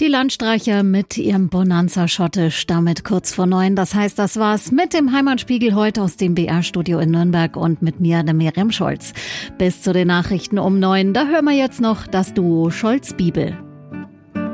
Die Landstreicher mit ihrem Bonanza-Schottisch, damit kurz vor 9. Das heißt, das war's mit dem Heimatspiegel heute aus dem BR-Studio in Nürnberg und mit mir, der Miriam Scholz. Bis zu den Nachrichten um 9, da hören wir jetzt noch das Duo Scholz-Bibel.